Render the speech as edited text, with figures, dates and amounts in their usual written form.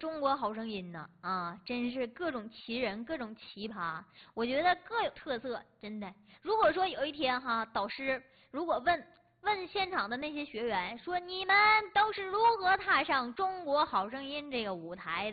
中国好声音呢啊，真是各种奇人，各种奇葩，我觉得各有特色，真的。如果说有一天哈，导师如果问现场的那些学员说，你们都是如何踏上中国好声音这个舞台的？